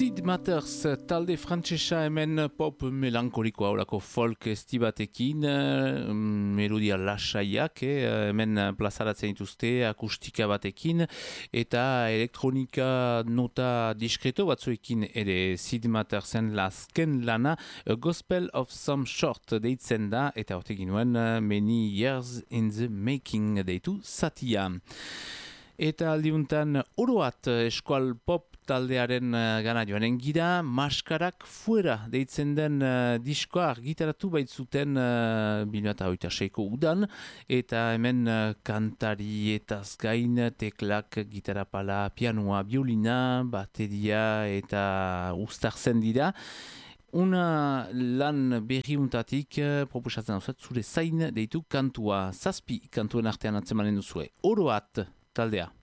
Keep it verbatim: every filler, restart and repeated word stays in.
Sid Matters talde frantsesa hemen pop melankolikoa olako folk estibatekin, melodia lasaiak, eh, hemen plazaratzen dituzte akustika batekin eta elektronika nota diskreto batzuekin ere. Sid Mattersen lasken lana A Gospel of Some Short deitzen da eta hortegin nuen Many Years in the Making deitu zatia. Eta aldiuntan oroat eskual pop taldearen uh, gana joanen gira, Maskarak Fuera deitzen den uh, diskoa argitaratu baitzuten uh, bi mila hogeita seiko udan, eta hemen uh, kantarietaz gain teklak, gitarapala, pianoa, biolina, bateria eta uztartzen dira. Una lan berriuntatik uh, proposatzen hau zure zain deitu kantua, zazpi kantuen artean atzemanen duzue. Oroat taldea.